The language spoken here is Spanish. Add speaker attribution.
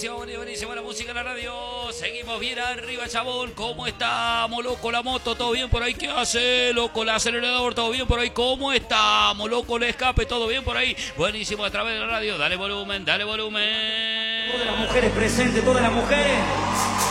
Speaker 1: buenísima la música en la radio. Seguimos bien arriba, chabón. ¿Cómo estamos, loco? La moto, ¿todo bien por ahí? ¿Qué hace, loco? El acelerador, ¿todo bien por ahí? ¿Cómo estamos, loco? El escape, ¿todo bien por ahí? Buenísimo a través de la radio. Dale volumen, dale volumen.
Speaker 2: Todas las mujeres presentes, todas las mujeres.